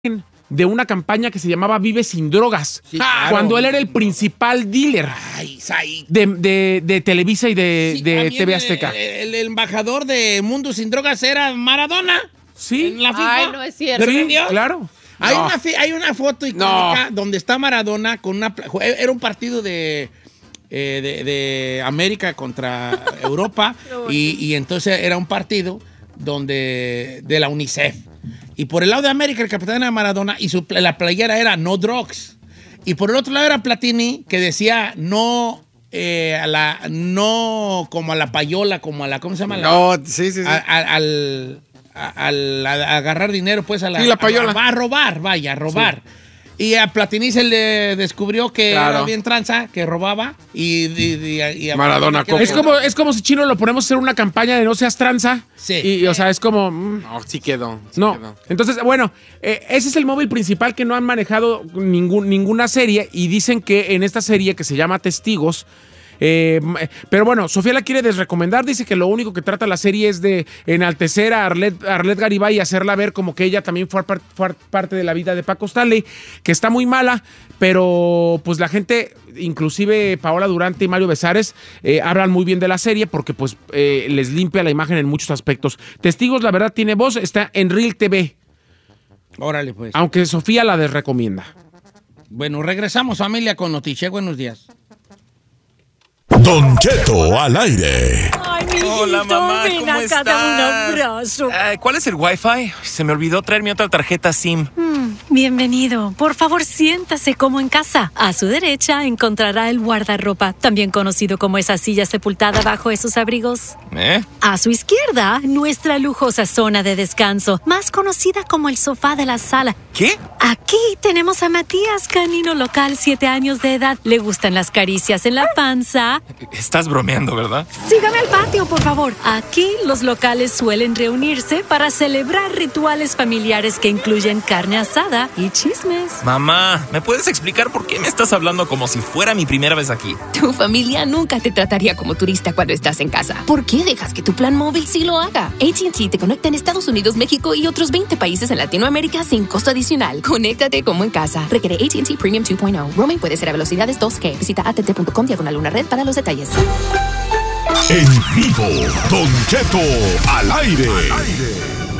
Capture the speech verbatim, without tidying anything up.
de una campaña que se llamaba Vive sin drogas, sí, claro, cuando él era el principal dealer Ay, ay. de, de, de Televisa y de, Sí, de T V el, Azteca. El, el embajador de Mundo Sin Drogas era Maradona. Sí. En la FIFA. Ay, no es cierto. Sí, ¿Entendió? claro. Hay, No. una, fi- hay una foto icónica donde está Maradona con una... pla- Era un partido de, eh, de, de América contra Europa y, y entonces era un partido donde de la UNICEF. Y por el lado de América el capitán era Maradona y su, la playera era No Drugs. Y por el otro lado era Platini que decía no... Eh, a la, no como a la payola, como a la... ¿Cómo se llama? La- No, sí, sí, sí. a- a- al, a, al- a agarrar dinero, pues a la, Sí, la payola. A, a robar, vaya, a robar. Y a Platini se le descubrió que Claro. era bien tranza, que robaba. Y, y- y- y a Maradona, que era- Es como, es como si Chino lo ponemos a hacer una campaña de no seas tranza. Sí. Y, o sea, es como... mm, No, sí quedó. sí no. quedó. Entonces, bueno, eh, ese es el móvil principal que no han manejado ningún, ninguna serie y dicen que en esta serie que se llama Testigos, eh, m- pero bueno, Sofía la quiere desrecomendar, dice que lo único que trata la serie es de enaltecer a Arlette, Arlette Garibay y hacerla ver como que ella también fue, par- fue parte de la vida de Paco Stanley, que está muy mala, pero pues la gente, inclusive Paola Durante y Mario Besares, eh, hablan muy bien de la serie porque pues eh, les limpia la imagen en muchos aspectos. Testigos, la verdad, tiene voz, está en Real T V. Órale, pues. Aunque Sofía la desrecomienda. Bueno, regresamos, familia, con Notiche. Buenos días. Don Cheto al aire. Ay, mi Hola, hijito, mamá, ven ¿cómo acá, estás? dame un abrazo. Ay, ¿cuál es el Wi-Fi? Se me olvidó traer mi otra tarjeta SIM. Mm, bienvenido. Por favor, siéntase como en casa. A su derecha encontrará el guardarropa, también conocido como esa silla sepultada bajo esos abrigos. ¿Eh? A su izquierda, nuestra lujosa zona de descanso, más conocida como el sofá de la sala. ¿Qué? Aquí tenemos a Matías, canino local, siete años de edad. Le gustan las caricias en la panza. Estás bromeando, ¿verdad? Sígame al patio, por favor. Aquí los locales suelen reunirse para celebrar rituales familiares que incluyen carne asada y chismes. Mamá, ¿me puedes explicar por qué me estás hablando como si fuera mi primera vez aquí? Tu familia nunca te trataría como turista cuando estás en casa. ¿Por qué dejas que tu plan móvil sí lo haga? A T and T te conecta en Estados Unidos, México y otros veinte países en Latinoamérica sin costo adicional. Conéctate como en casa. Requiere A T and T Premium dos punto cero. Roaming puede ser a velocidades dos G. Visita a t t punto com diagonal una red para los detalles. En vivo, Don Cheto al aire.